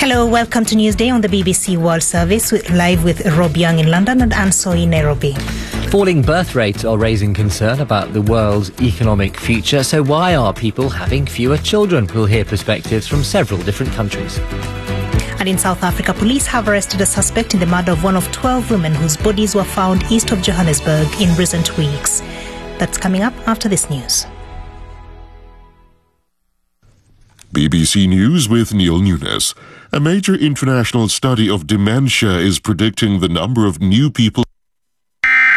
Hello, welcome to Newsday on the BBC World Service, live with Rob Young in London and Anso in Nairobi. Falling birth rates are raising concern about the world's economic future. So why are people having fewer children? We'll hear perspectives from several different countries. And in South Africa, police have arrested a suspect in the murder of one of 12 women whose bodies were found east of Johannesburg in recent weeks. That's coming up after this news. BBC News with Neil Nunes. A major international study of dementia is predicting the number of new people